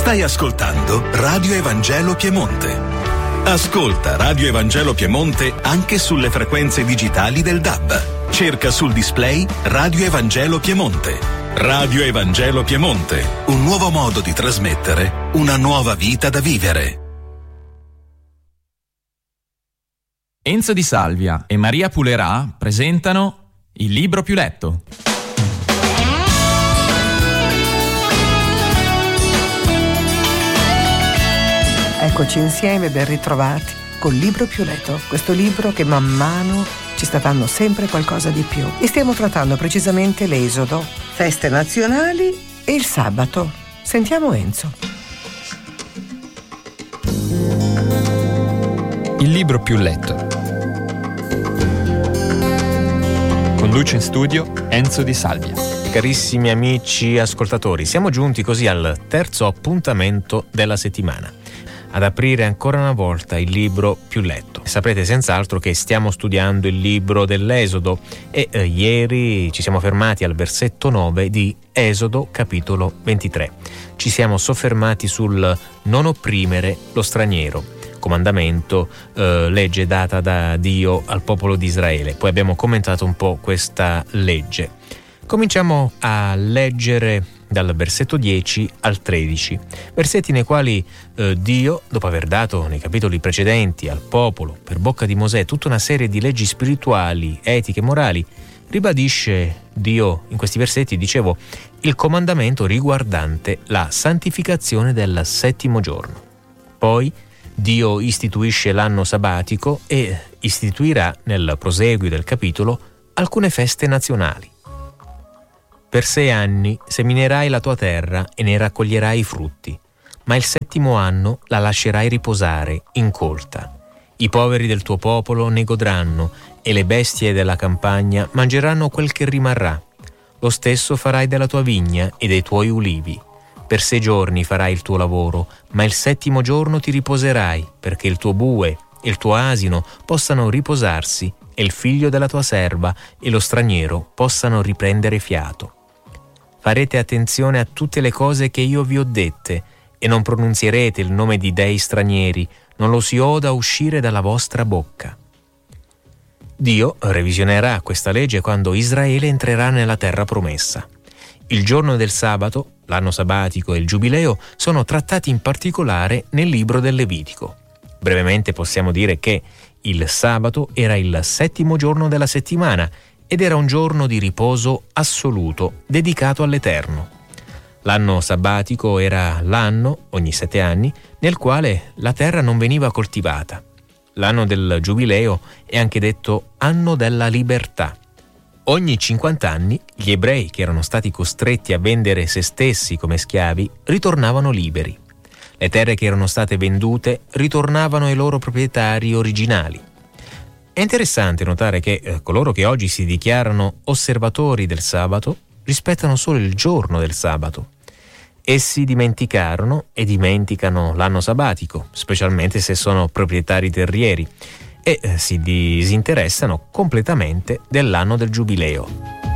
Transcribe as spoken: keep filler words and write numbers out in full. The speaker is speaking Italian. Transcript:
Stai ascoltando Radio Evangelo Piemonte. Ascolta Radio Evangelo Piemonte anche sulle frequenze digitali del D A B. Cerca sul display Radio Evangelo Piemonte. Radio Evangelo Piemonte, un nuovo modo di trasmettere una nuova vita da vivere. Enzo Di Salvia e Maria Pulerà presentano Il libro più letto. Eccoci insieme, ben ritrovati, col libro più letto, questo libro che man mano ci sta dando sempre qualcosa di più. E stiamo trattando precisamente l'Esodo, feste nazionali e il sabato. Sentiamo Enzo. Il libro più letto. Conduce in studio Enzo Di Salvia. Carissimi amici ascoltatori, siamo giunti così al terzo appuntamento della settimana, ad aprire ancora una volta il libro più letto. Saprete senz'altro che stiamo studiando il libro dell'Esodo e eh, ieri ci siamo fermati al versetto nove di Esodo capitolo ventitré. Ci siamo soffermati sul non opprimere lo straniero, comandamento, eh, legge data da Dio al popolo di Israele. Poi abbiamo commentato un po' questa legge. Cominciamo a leggere dal versetto dieci al tredici, versetti nei quali eh, Dio, dopo aver dato nei capitoli precedenti al popolo, per bocca di Mosè, tutta una serie di leggi spirituali, etiche e morali, ribadisce Dio in questi versetti, dicevo, il comandamento riguardante la santificazione del settimo giorno. Poi Dio istituisce l'anno sabbatico e istituirà nel proseguio del capitolo alcune feste nazionali. Per sei anni seminerai la tua terra e ne raccoglierai i frutti, ma il settimo anno la lascerai riposare, incolta. I poveri del tuo popolo ne godranno e le bestie della campagna mangeranno quel che rimarrà. Lo stesso farai della tua vigna e dei tuoi ulivi. Per sei giorni farai il tuo lavoro, ma il settimo giorno ti riposerai, perché il tuo bue e il tuo asino possano riposarsi e il figlio della tua serva e lo straniero possano riprendere fiato. Farete attenzione a tutte le cose che io vi ho dette e non pronunzierete il nome di dei stranieri, non lo si oda uscire dalla vostra bocca. Dio revisionerà questa legge quando Israele entrerà nella terra promessa. Il giorno del sabato, l'anno sabbatico e il giubileo sono trattati in particolare nel libro del Levitico. Brevemente possiamo dire che il sabato era il settimo giorno della settimana ed era un giorno di riposo assoluto dedicato all'Eterno. L'anno sabbatico era l'anno, ogni sette anni, nel quale la terra non veniva coltivata. L'anno del giubileo è anche detto anno della libertà. Ogni cinquanta anni gli ebrei che erano stati costretti a vendere se stessi come schiavi ritornavano liberi. Le terre che erano state vendute ritornavano ai loro proprietari originali. È interessante notare che eh, coloro che oggi si dichiarano osservatori del sabato rispettano solo il giorno del sabato. Essi dimenticarono e dimenticano l'anno sabbatico, specialmente se sono proprietari terrieri, e eh, si disinteressano completamente dell'anno del giubileo.